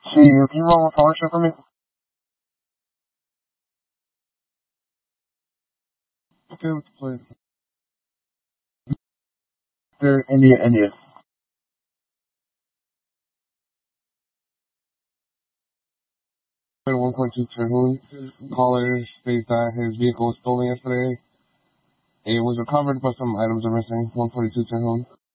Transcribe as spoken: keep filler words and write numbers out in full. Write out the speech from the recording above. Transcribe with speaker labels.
Speaker 1: Hey, can you roll a scholarship for me? Okay, what's the place? They're India, India. one point two Terhune. Caller states that his vehicle was stolen yesterday. It was recovered, but some items are missing. one forty-two Terhune.